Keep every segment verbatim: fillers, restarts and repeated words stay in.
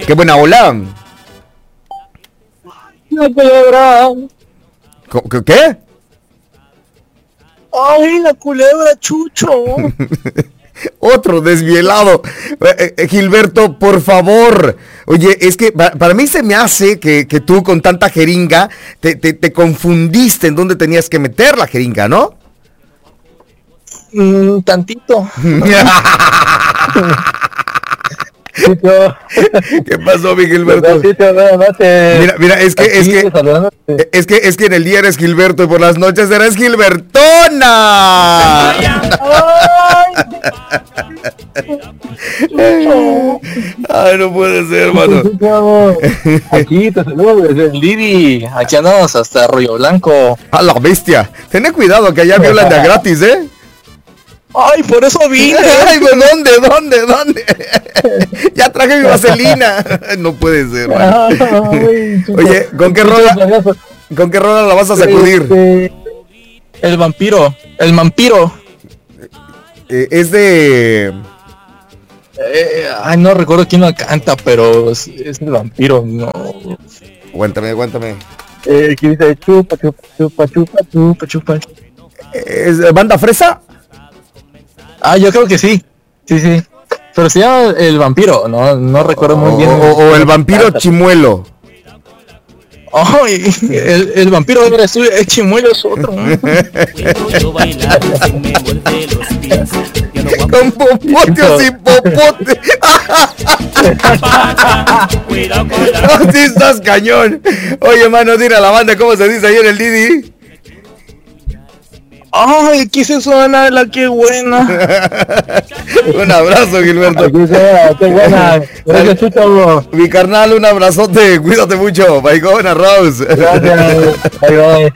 Qué buena ola. La culebra. ¿Qué? ¿Qué? Ay, la culebra, Chucho. Otro desvielado. Eh, eh, Gilberto, por favor. Oye, es que para, para mí se me hace que, que tú con tanta jeringa te, te, te confundiste en dónde tenías que meter la jeringa, ¿no? Mm, tantito. ¿Qué pasó, mi Gilberto? Mira, mira, es que, es que, es que, es que en el día eres Gilberto y por las noches eres Gilbertona. Ay, no puede ser, hermano. Aquí te saludo desde el Didi. Aquí andamos hasta Arroyo Blanco. A la bestia. Ten cuidado que allá violan de a gratis, ¿eh? Ay, por eso vine. Ay, ¿dónde, dónde, dónde? Ya traje mi vaselina. No puede ser, man. Oye, ¿con qué rola? ¿Con qué rola la vas a sacudir? El vampiro, el vampiro. Eh, es de... Eh, ay, no recuerdo quién lo canta, pero es, es el vampiro, no. Aguántame, aguántame. Eh, ¿quién dice? Chupa, chupa, chupa, chupa, chupa, chupa. ¿Es Banda Fresa? Ah, yo creo que sí. Sí, sí. Pero se llama El Vampiro, no, no recuerdo muy bien. O, o El Vampiro Chimuelo. Oh, el, el vampiro era suyo, el chimuelo es otro. Con popote o sin popote. No, sí estás cañón. Oye, mano, dile a la banda cómo se dice ahí en el Didi. Ay, quise sonar la que buena. Un abrazo, Gilberto. Qué buena. Gracias, Chucho. Mi carnal, un abrazote. Cuídate mucho. Bye, gonna Rose. Gracias. Bye, bye.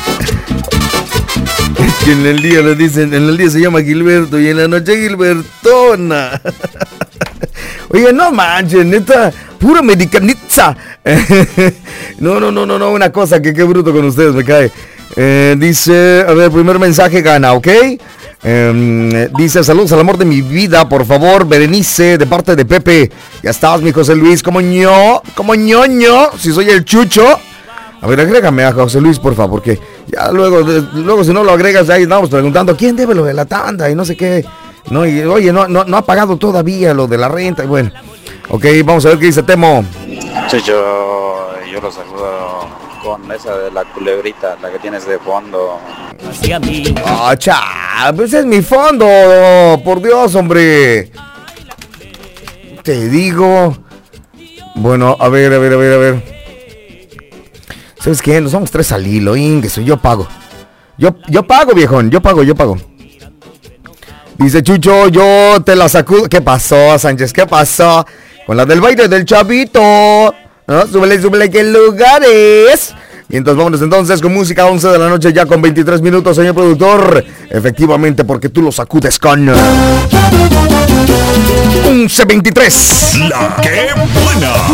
Es que en el día le dicen, en el día se llama Gilberto y en la noche Gilbertona. Oye, no manches, neta, pura medicanitza. No, no, no, no, no, una cosa que qué bruto con ustedes, me cae. Eh, dice, a ver, primer mensaje gana, ¿ok? Eh, dice, saludos al amor de mi vida, por favor, Berenice, de parte de Pepe. Ya estás, mi José Luis, como ño, como ñoño, si soy el Chucho. A ver, agrégame a José Luis, por favor, porque ya luego, de, luego si no lo agregas, ahí estamos preguntando, ¿quién debe lo de la tanda? Y no sé qué. No, y oye, no, no, no ha pagado todavía lo de la renta, y bueno. Ok, vamos a ver qué dice Temo. Chucho, yo lo saludo con esa de la culebrita, la que tienes de fondo. Ah, cha, pues es mi fondo, por Dios, hombre. Te digo. Bueno, a ver, a ver, a ver, a ver. ¿Sabes qué? Nos somos tres al hilo, ingreso, yo pago. Yo, yo pago, viejón, yo pago, yo pago. Dice Chucho, yo te la sacudo. ¿Qué pasó, Sánchez? ¿Qué pasó? Con la del baile del chavito. ¿No? Súbele, súbele, ¿qué lugares? Y entonces vámonos entonces con música, once de la noche ya con veintitrés minutos, señor productor. Efectivamente, porque tú lo sacudes con once veintitrés. La que buena.